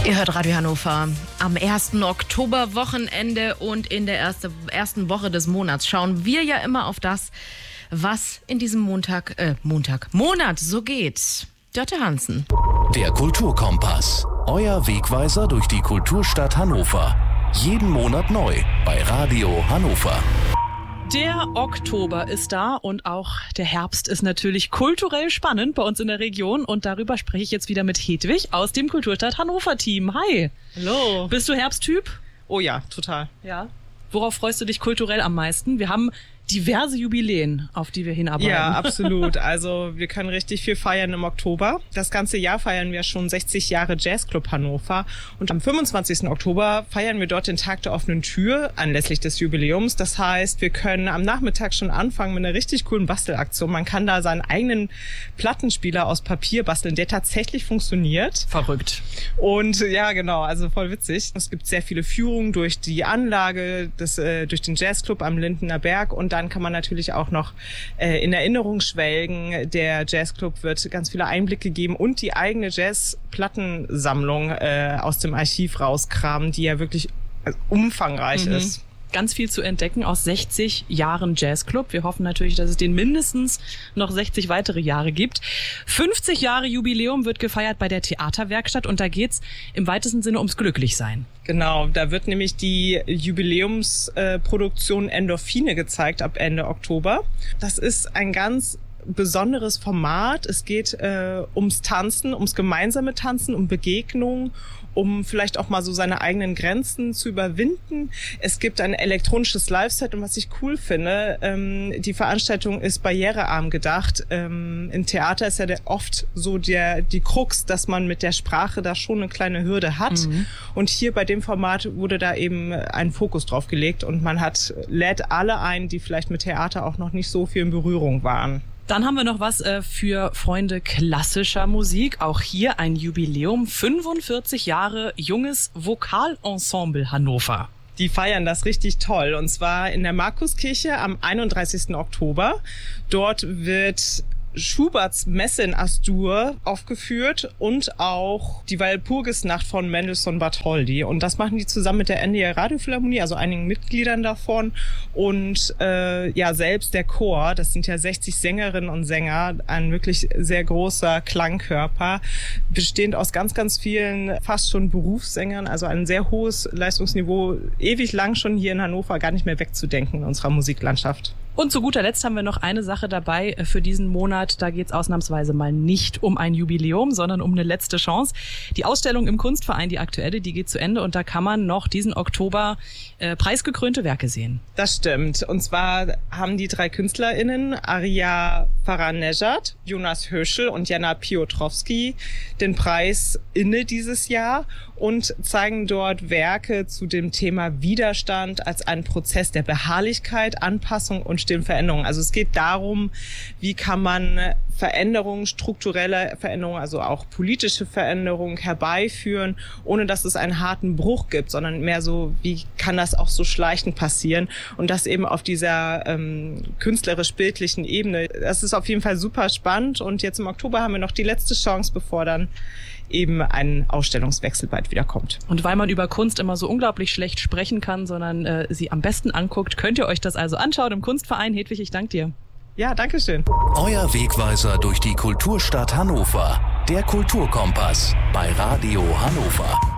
Ihr hört Radio Hannover am 1. Oktoberwochenende und in der ersten Woche des Monats schauen wir ja immer auf das, was in diesem Monat so geht. Dörte Hansen. Der Kulturkompass. Euer Wegweiser durch die Kulturstadt Hannover. Jeden Monat neu bei Radio Hannover. Der Oktober ist da und auch der Herbst ist natürlich kulturell spannend bei uns in der Region. Und darüber spreche ich jetzt wieder mit Hedwig aus dem Kulturstadt Hannover-Team. Hi. Hallo. Bist du Herbsttyp? Oh ja, total. Ja. Worauf freust du dich kulturell am meisten? Wir haben diverse Jubiläen, auf die wir hinarbeiten. Ja, absolut. Also wir können richtig viel feiern im Oktober. Das ganze Jahr feiern wir schon 60 Jahre Jazzclub Hannover. Und am 25. Oktober feiern wir dort den Tag der offenen Tür anlässlich des Jubiläums. Das heißt, wir können am Nachmittag schon anfangen mit einer richtig coolen Bastelaktion. Man kann da seinen eigenen Plattenspieler aus Papier basteln, der tatsächlich funktioniert. Verrückt. Und ja, genau, also voll witzig. Es gibt sehr viele Führungen durch die Anlage, durch den Jazzclub am Lindener Berg, und dann kann man natürlich auch noch in Erinnerung schwelgen. Der Jazzclub wird ganz viele Einblicke geben und die eigene Jazzplattensammlung aus dem Archiv rauskramen, die ja wirklich umfangreich ist. Ganz viel zu entdecken aus 60 Jahren Jazzclub. Wir hoffen natürlich, dass es den mindestens noch 60 weitere Jahre gibt. 50 Jahre Jubiläum wird gefeiert bei der Theaterwerkstatt und da geht's im weitesten Sinne ums Glücklichsein. Genau, da wird nämlich die Jubiläumsproduktion Endorphine gezeigt ab Ende Oktober. Das ist ein ganz besonderes Format. Es geht ums Tanzen, ums gemeinsame Tanzen, um Begegnungen, um vielleicht auch mal so seine eigenen Grenzen zu überwinden. Es gibt ein elektronisches Live-Set, und was ich cool finde, die Veranstaltung ist barrierearm gedacht. Im Theater ist ja oft so die Krux, dass man mit der Sprache da schon eine kleine Hürde hat. Und hier bei dem Format wurde da eben ein Fokus drauf gelegt, und man lädt alle ein, die vielleicht mit Theater auch noch nicht so viel in Berührung waren. Dann haben wir noch was für Freunde klassischer Musik. Auch hier ein Jubiläum. 45 Jahre junges Vokalensemble Hannover. Die feiern das richtig toll. Und zwar in der Markuskirche am 31. Oktober. Dort wird Schuberts Messe in As-Dur aufgeführt und auch die Walpurgisnacht von Mendelssohn-Bartholdy. Und das machen die zusammen mit der NDR Radiophilharmonie, also einigen Mitgliedern davon. Und selbst der Chor, das sind ja 60 Sängerinnen und Sänger, ein wirklich sehr großer Klangkörper, bestehend aus ganz, ganz vielen fast schon Berufssängern, also ein sehr hohes Leistungsniveau, ewig lang schon hier in Hannover gar nicht mehr wegzudenken in unserer Musiklandschaft. Und zu guter Letzt haben wir noch eine Sache dabei für diesen Monat. Da geht es ausnahmsweise mal nicht um ein Jubiläum, sondern um eine letzte Chance. Die Ausstellung im Kunstverein, die aktuelle, die geht zu Ende, und da kann man noch diesen Oktober preisgekrönte Werke sehen. Das stimmt. Und zwar haben die 3 KünstlerInnen, Aria Faranejad, Jonas Höschel und Jana Piotrowski, den Preis inne dieses Jahr und zeigen dort Werke zu dem Thema Widerstand als einen Prozess der Beharrlichkeit, Anpassung und stillen Veränderung. Also es geht darum, wie kann man Veränderungen, strukturelle Veränderungen, also auch politische Veränderungen herbeiführen, ohne dass es einen harten Bruch gibt, sondern mehr so, wie kann das auch so schleichend passieren, und das eben auf dieser künstlerisch-bildlichen Ebene. Das ist auf jeden Fall super spannend, und jetzt im Oktober haben wir noch die letzte Chance, bevor dann eben ein Ausstellungswechsel bald wieder kommt. Und weil man über Kunst immer so unglaublich schlecht sprechen kann, sondern sie am besten anguckt, könnt ihr euch das also anschauen im Kunstverein. Hedwig, ich danke dir. Ja, danke schön. Euer Wegweiser durch die Kulturstadt Hannover. Der Kulturkompass bei Radio Hannover.